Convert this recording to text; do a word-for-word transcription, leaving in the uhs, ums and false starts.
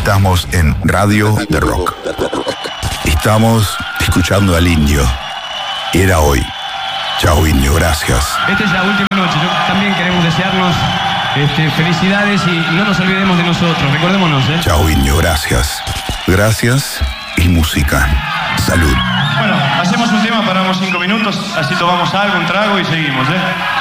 Estamos en Radio de Rock. Estamos escuchando al Indio. Era hoy. Chao, Indio, gracias. Esta es la última noche. Yo también queremos desearnos este, felicidades y no nos olvidemos de nosotros. Recordémonos, ¿eh? Chao, Indio, gracias. Gracias y música. Salud. Bueno, hacemos un tema, paramos cinco minutos, así tomamos algo, un trago y seguimos, ¿eh?